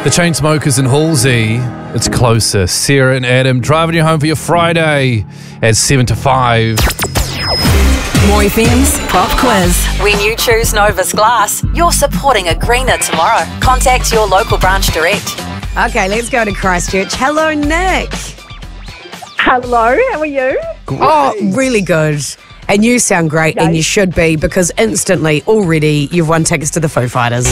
The Chainsmokers in Halsey. It's closer. Sarah and Adam driving you home for your Friday at 7 to 5. More FM's Pop Quiz. When you choose Novus Glass, you're supporting a greener tomorrow. Contact your local branch direct. Okay, let's go to Christchurch. Hello, Nick. Hello, how are you? Great. Oh, really good. And you sound great, and you should be, because instantly, already, you've won tickets to the Foo Fighters.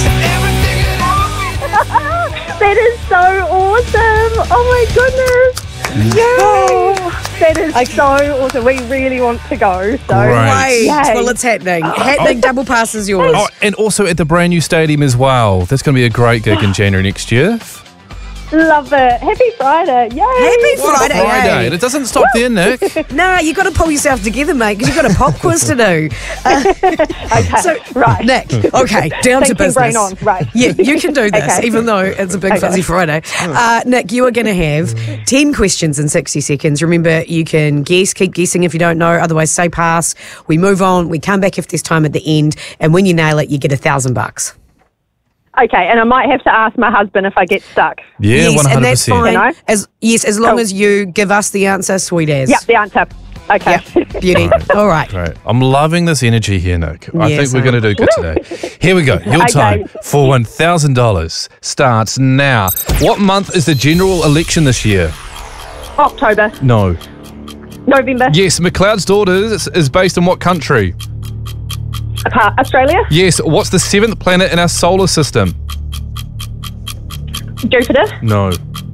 That is so awesome. Oh my goodness. Oh, that is so awesome. We really want to go. So Great. Yay. Well, it's happening. Happening, double pass is yours. Oh, and also at the brand new stadium as well. That's going to be a great gig in January next year. Love it. Happy Friday. Yay. Happy Friday. Friday. And it doesn't stop there, Nick. No, you got to pull yourself together, mate, because you've got a pop quiz to do. Okay, So, right. Nick, okay, down to Thinking business. brain on, right. Yeah, you can do this, Okay. even though it's a big fuzzy Friday. Nick, you are going to have 10 questions in 60 seconds. Remember, you can guess, keep guessing if you don't know, otherwise say pass. We move on, we come back if there's time at the end, and when you nail it, you get $1,000. Okay, and I might have to ask my husband if I get stuck. Yeah, Yes, 100%. and that's fine. You know? As long Cool. as you give us the answer, sweet as. Yep, the answer. Okay. Yep, beauty. All right. Great. I'm loving this energy here, Nick. I Yeah, think we're going to do good today. Here we go. Your time for $1,000 starts now. What month is the general election this year? October, No. November, Yes, McLeod's Daughters is based in what country? Australia, Yes, what's the 7th planet in our solar system? Jupiter, No.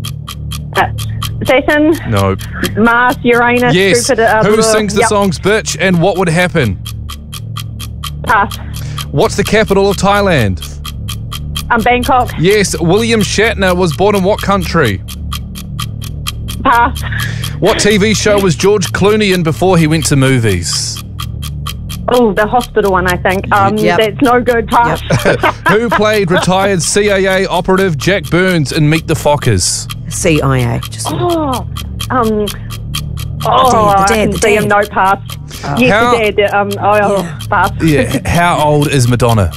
Saturn, No. Mars, Uranus, Yes. Jupiter. Who sings the songs Bitch and What Would Happen? Pass. What's the capital of Thailand? Bangkok. Yes, William Shatner was born in what country? Pass. What TV show was George Clooney in before he went to movies? Oh, the hospital one, I think. Yep. That's no good. Pass. Who played retired CIA operative Jack Burns in Meet the Fockers? CIA. Just Oh, the I dad, can the see him. dad. No, pass. Yes, How- the dad. Pass. Yeah. How old is Madonna?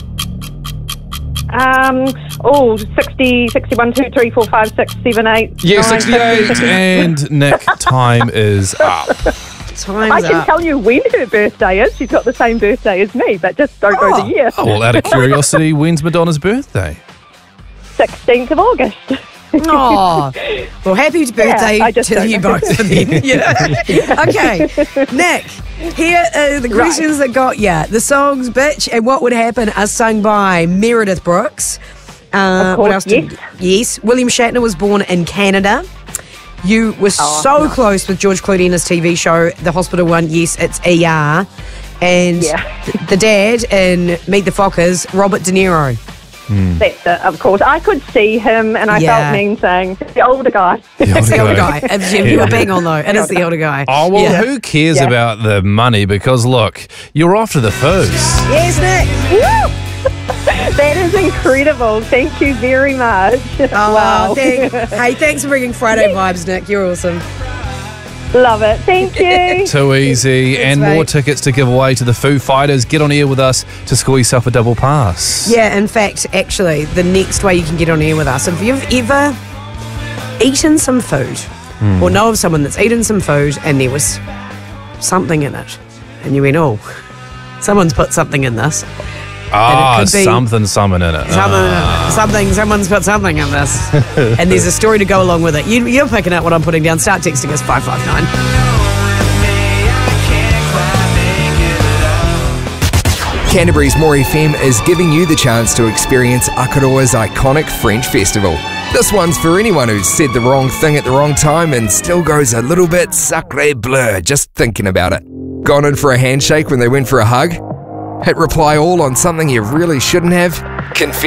60, 61, 2, 3, 4, 5, 6, 7, 8. Yeah, 9, 68. 50. And Nick, time is up. time's I can up. tell you when her birthday is. She's got the same birthday as me, but just don't go the year. Oh, well, out of curiosity, when's Madonna's birthday? 16th of August. Oh, well, happy birthday I just to don't you know. both for them. Yeah. Okay, Nick, here are the questions that got you. The songs Bitch and What Would Happen are sung by Meredith Brooks. Of course, what else? Yes. William Shatner was born in Canada. You were so close with George Clooney in his TV show, the hospital one. Yes, it's ER. And the dad in Meet the Fockers, Robert De Niro. That's it, of course. I could see him, and I felt mean saying, the older guy. It's the older guy. You were bang on though. It is the older guy. Oh, well, who cares about the money? Because, look, you're off to the Foos. Yes, Nick. Woo! That is incredible. Thank you very much. Oh, Wow. hey, thanks for bringing Friday vibes, Nick. You're awesome. Love it. Thank you. Too easy. And mate. more tickets to give away to the Foo Fighters. Get on air with us to score yourself a double pass. Yeah, in fact, actually, the next way you can get on air with us, if you've ever eaten some food or know of someone that's eaten some food and there was something in it, and you went, oh, someone's put something in this. Ah, could be something in it. Someone's put something in this. And there's a story to go along with it. You're picking up what I'm putting down. Start texting us 559. Canterbury's More FM is giving you the chance to experience Akaroa's iconic French festival. This one's for anyone who's said the wrong thing at the wrong time and still goes a little bit sacré bleu just thinking about it. Gone in for a handshake when they went for a hug? Hit reply all on something you really shouldn't have?